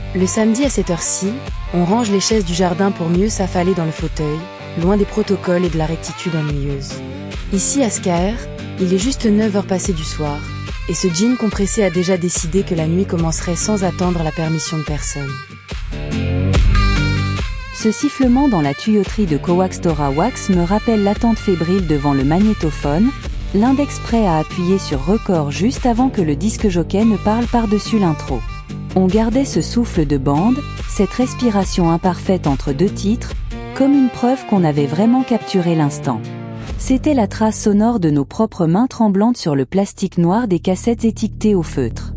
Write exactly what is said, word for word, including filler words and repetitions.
Le samedi à cette heure-ci, on range les chaises du jardin pour mieux s'affaler dans le fauteuil, loin des protocoles et de la rectitude ennuyeuse. Ici à Skaer, il est juste neuf heures passées du soir, et ce jean compressé a déjà décidé que la nuit commencerait sans attendre la permission de personne. Ce sifflement dans la tuyauterie de Coax Tora Wax me rappelle l'attente fébrile devant le magnétophone, l'index prêt à appuyer sur record juste avant que le disque jockey ne parle par-dessus l'intro. On gardait ce souffle de bande, cette respiration imparfaite entre deux titres, comme une preuve qu'on avait vraiment capturé l'instant. C'était la trace sonore de nos propres mains tremblantes sur le plastique noir des cassettes étiquetées au feutre.